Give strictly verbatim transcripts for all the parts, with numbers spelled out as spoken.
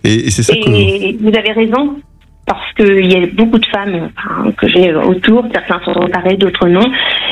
Et, et c'est ça et que... vous avez raison, parce qu'il y a beaucoup de femmes enfin, que j'ai autour, certains sont réparés, d'autres non,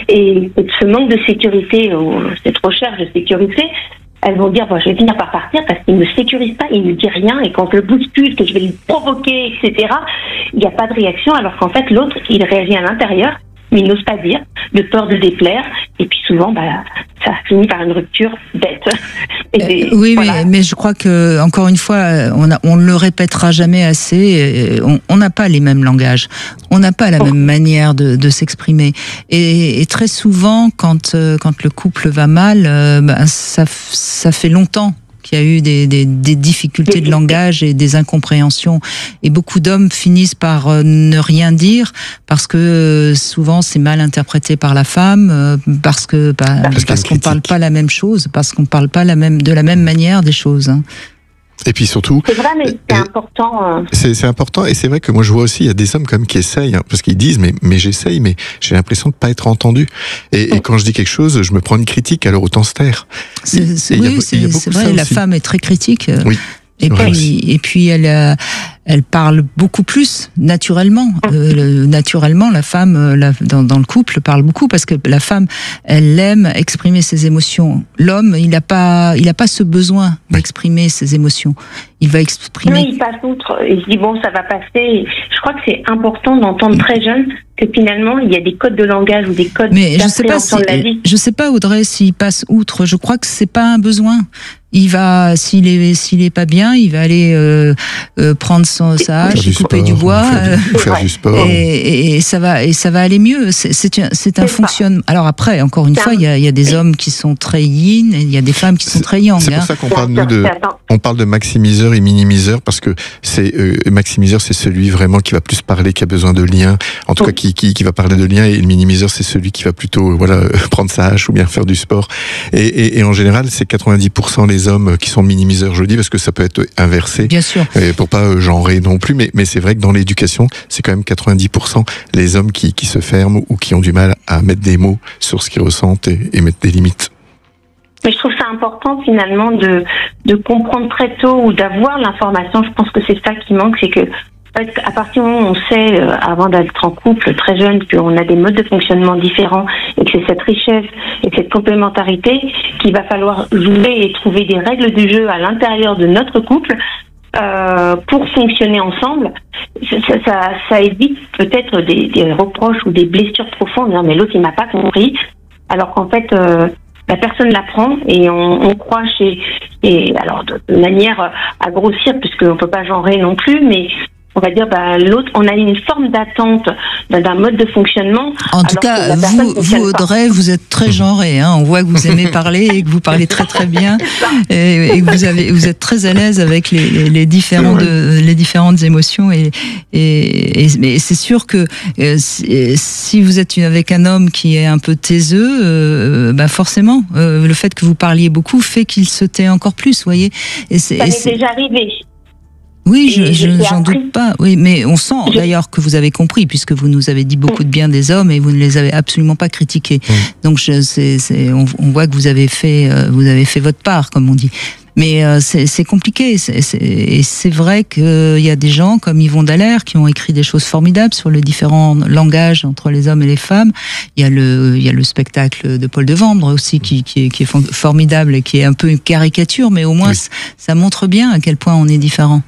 et ce manque de sécurité, ou cette recherche de sécurité, elles vont dire, bon, je vais finir par partir parce qu'il ne me sécurise pas, il ne me dit rien, et quand je le bouscule, que je vais le provoquer, et cetera, il n'y a pas de réaction, alors qu'en fait, l'autre, il réagit à l'intérieur, mais il n'ose pas dire, de peur de déplaire, et puis souvent, bah, ça finit par une rupture bête. Et des, euh, oui, voilà. oui, mais je crois que, encore une fois, on a, on le répétera jamais assez, on n'a pas les mêmes langages, on n'a pas la oh. même manière de, de s'exprimer. Et, et très souvent, quand, quand le couple va mal, euh, bah, ça, ça fait longtemps qu'il y a eu des, des, des difficultés de langage et des incompréhensions. Et beaucoup d'hommes finissent par euh, ne rien dire parce que euh, souvent c'est mal interprété par la femme, euh, parce que bah, parce, parce qu'on parle pas la même chose, parce qu'on parle pas la même de la même manière des choses. Hein. Et puis surtout, c'est vrai, mais c'est important. Euh... C'est, c'est important, et c'est vrai que moi je vois aussi, il y a des hommes quand même qui essayent, hein, parce qu'ils disent, mais, mais j'essaye, mais j'ai l'impression de pas être entendu. Et, et quand je dis quelque chose, je me prends une critique, alors autant se taire. C'est, c'est, oui, a, c'est, c'est vrai, la femme est très critique. Oui. Et puis, et puis elle, euh, elle parle beaucoup plus naturellement. Euh, le, naturellement, la femme, la, dans, dans le couple, parle beaucoup parce que la femme, elle aime exprimer ses émotions. L'homme, il n'a pas, il a pas ce besoin d'exprimer ses émotions. Il va exprimer. Oui, il passe outre. Il se dit bon, ça va passer. Je crois que c'est important d'entendre très jeune que finalement il y a des codes de langage ou des codes. Mais je sais pas si, de la vie. je sais pas Audrey s'il passe outre. Je crois que c'est pas un besoin. Il va, s'il est, s'il est pas bien, il va aller euh, euh, prendre son, sa hache, et couper du bois, faire du, faire euh, du sport, et, et ça va, et ça va aller mieux. C'est, c'est, un, c'est un fonctionnement. Alors après, encore une fois, il y a, il y a des hommes qui sont très yin, et il y a des femmes qui sont très yang. C'est pour hein. ça qu'on parle nous de, on parle de maximiseur et minimiseur parce que c'est euh, maximiseur, c'est celui vraiment qui va plus parler, qui a besoin de liens, en tout cas qui, qui, qui va parler de liens, et le minimiseur, c'est celui qui va plutôt, voilà, prendre sa hache ou bien faire du sport. Et, et, et en général, c'est quatre-vingt-dix pour cent les hommes qui sont minimiseurs, je le dis, parce que ça peut être inversé. Bien sûr. Et pour pas euh, genrer non plus, mais, mais c'est vrai que dans l'éducation, c'est quand même quatre-vingt-dix pour cent les hommes qui, qui se ferment ou qui ont du mal à mettre des mots sur ce qu'ils ressentent et, et mettre des limites. Mais je trouve ça important finalement de, de comprendre très tôt ou d'avoir l'information. Je pense que c'est ça qui manque, c'est que à partir du moment où on sait, euh, avant d'être en couple, très jeune, qu'on a des modes de fonctionnement différents et que c'est cette richesse et cette complémentarité qu'il va falloir jouer et trouver des règles du jeu à l'intérieur de notre couple euh, pour fonctionner ensemble, ça, ça, ça évite peut-être des, des reproches ou des blessures profondes. Non, mais l'autre, il m'a pas compris. Alors qu'en fait... Euh, la personne l'apprend et on, on croit chez... Et alors, de manière à grossir, puisqu'on ne peut pas genrer non plus, mais... On va dire, bah, l'autre, on a une forme d'attente d'un mode de fonctionnement. En tout cas, vous, vous Audrey, pas. Vous êtes très genrée. Hein. On voit que vous aimez parler et que vous parlez très très bien et, et que vous avez, vous êtes très à l'aise avec les, les, les différentes, les différentes émotions. Et, et, et, et c'est sûr que euh, si, si vous êtes avec un homme qui est un peu taiseux, euh, bah forcément, euh, le fait que vous parliez beaucoup fait qu'il se tait encore plus, voyez. Et c'est, Ça et m'est c'est... déjà arrivé. Oui, je, je, j'en doute pas. Oui, mais on sent je... d'ailleurs que vous avez compris, puisque vous nous avez dit beaucoup de bien des hommes et vous ne les avez absolument pas critiqués. Mmh. Donc, je, c'est, c'est, on, on voit que vous avez fait, euh, vous avez fait votre part, comme on dit. Mais euh, c'est, c'est compliqué. C'est, c'est, et c'est vrai qu'il y a des gens comme Yvon Dallaire qui ont écrit des choses formidables sur les différents langages entre les hommes et les femmes. Il y a le, il y a le spectacle de Paul Devendre aussi qui, qui, est, qui est formidable et qui est un peu une caricature, mais au moins oui. ça montre bien à quel point on est différents.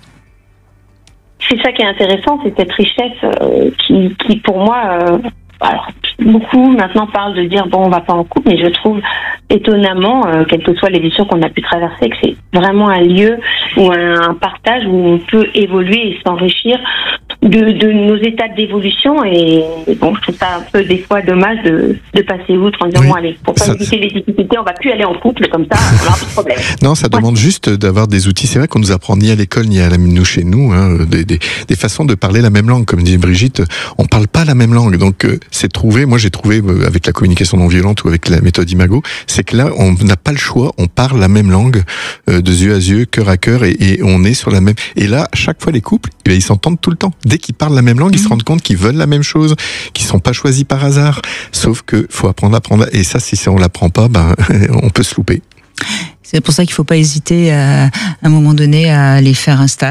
C'est ça qui est intéressant, c'est cette richesse euh, qui, qui, pour moi, euh, alors beaucoup maintenant parlent de dire bon, on va pas en couple, mais je trouve étonnamment, euh, quelle que soit l'édition qu'on a pu traverser, que c'est vraiment un lieu ou un, un partage où on peut évoluer et s'enrichir de, de nos étapes d'évolution. Et bon, je trouve ça un peu des fois dommage de, de passer outre en disant oui, bon allez, pour pas ça, éviter les difficultés, on va plus aller en couple comme ça, on aura plus de problème. Non, ça ouais. demande juste d'avoir des outils. C'est vrai qu'on nous apprend ni à l'école ni à la, nous chez nous hein, des, des, des façons de parler la même langue. Comme dit Brigitte, on parle pas la même langue, donc euh, c'est trouver. Moi, j'ai trouvé euh, avec la communication non violente ou avec la méthode Imago, c'est que là, on n'a pas le choix. On parle la même langue euh, de yeux à yeux, cœur à cœur, et, et on est sur la même. Et là, chaque fois, les couples, eh bien, ils s'entendent tout le temps. Dès qu'ils parlent la même langue, mmh. ils se rendent compte qu'ils veulent la même chose, qu'ils sont pas choisis par hasard. Sauf que faut apprendre à apprendre. Et ça, si on l'apprend pas, ben, on peut se louper. C'est pour ça qu'il faut pas hésiter à, à un moment donné à aller faire un stage.